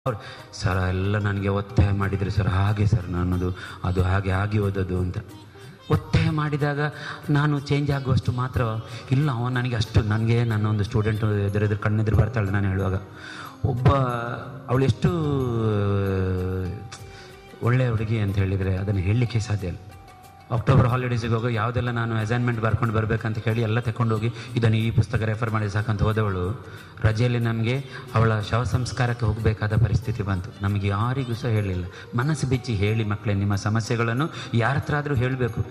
ಅವ್ರು ಸರ್ ಎಲ್ಲ ನನಗೆ ಒತ್ತಾಯ ಮಾಡಿದರು ಸರ್, ಹಾಗೆ ಸರ್ ನನ್ನದು ಅದು ಹಾಗೆ ಆಗಿ ಓದೋದು ಅಂತ ಒತ್ತಾಯ ಮಾಡಿದಾಗ ನಾನು ಚೇಂಜ್ ಆಗುವಷ್ಟು ಮಾತ್ರ ಇಲ್ಲ. ಅವ ನನಗೆ ಅಷ್ಟು ನನಗೆ ನನ್ನ ಒಂದು ಸ್ಟೂಡೆಂಟು ಎದುರೆದುರು ಕಣ್ಣೆದುರು ಬರ್ತಾಳೆ ನಾನು ಹೇಳುವಾಗ. ಅವಳು ಎಷ್ಟು ಒಳ್ಳೆಯ ಹುಡುಗಿ ಅಂತ ಹೇಳಿದರೆ ಅದನ್ನು ಹೇಳಲಿಕ್ಕೆ ಸಾಧ್ಯ ಇಲ್ಲ. ಅಕ್ಟೋಬರ್ ಹಾಲಿಡೇಸಿಗೆ ಹೋಗೋ ಯಾವುದೆಲ್ಲ ನಾನು ಅಸೈನ್ಮೆಂಟ್ ಬರ್ಕೊಂಡು ಬರಬೇಕಂತ ಹೇಳಿ ಎಲ್ಲ ತಗೊಂಡೋಗಿ ಇದನ್ನು ಈ ಪುಸ್ತಕ ರೆಫರ್ ಮಾಡಿ ಸಾಕಂತ ಹೋದವಳು ರಜೆಯಲ್ಲಿ ನಮಗೆ ಅವಳ ಶವ ಸಂಸ್ಕಾರಕ್ಕೆ ಹೋಗಬೇಕಾದ ಪರಿಸ್ಥಿತಿ ಬಂತು. ನಮಗೆ ಯಾರಿಗೂ ಸಹ ಹೇಳಿಲ್ಲ. ಮನಸ್ಸು ಬಿಚ್ಚಿ ಹೇಳಿ ಮಕ್ಕಳೇ, ನಿಮ್ಮ ಸಮಸ್ಯೆಗಳನ್ನು ಯಾರ ಹತ್ರ ಆದರೂ ಹೇಳಬೇಕು.